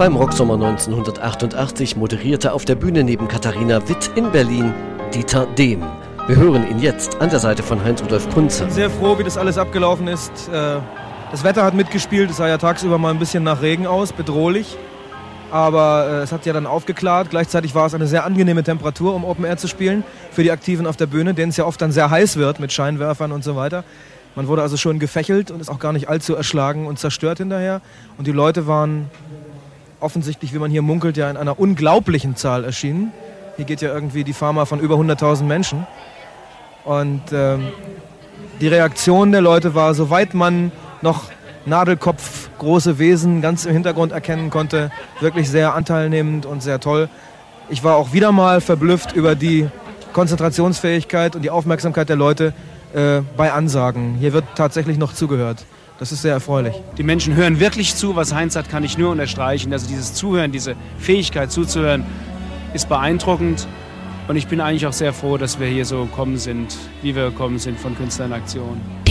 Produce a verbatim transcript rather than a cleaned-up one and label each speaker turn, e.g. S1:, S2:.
S1: Beim Rocksommer neunzehnhundertachtundachtzig moderierte auf der Bühne neben Katharina Witt in Berlin Dieter Dehm. Wir hören ihn jetzt an der Seite von Heinz-Rudolf Kunze.
S2: Ich bin sehr froh, wie das alles abgelaufen ist. Das Wetter hat mitgespielt, es sah ja tagsüber mal ein bisschen nach Regen aus, bedrohlich. Aber es hat ja dann aufgeklärt. Gleichzeitig war es eine sehr angenehme Temperatur, um Open Air zu spielen für die Aktiven auf der Bühne, denen es ja oft dann sehr heiß wird mit Scheinwerfern und so weiter. Man wurde also schon gefächelt und ist auch gar nicht allzu erschlagen und zerstört hinterher. Und die Leute waren offensichtlich, wie man hier munkelt, ja in einer unglaublichen Zahl erschienen. Hier geht ja irgendwie die Pharma von über hunderttausend Menschen. Und ähm, die Reaktion der Leute war, soweit man noch Nadelkopf, große Wesen ganz im Hintergrund erkennen konnte, wirklich sehr anteilnehmend und sehr toll. Ich war auch wieder mal verblüfft über die Konzentrationsfähigkeit und die Aufmerksamkeit der Leute äh, bei Ansagen. Hier wird tatsächlich noch zugehört. Das ist sehr erfreulich.
S3: Die Menschen hören wirklich zu, was Heinz sagt, kann ich nur unterstreichen. Also dieses Zuhören, diese Fähigkeit zuzuhören, ist beeindruckend. Und ich bin eigentlich auch sehr froh, dass wir hier so gekommen sind, wie wir gekommen sind von Künstler in Aktion.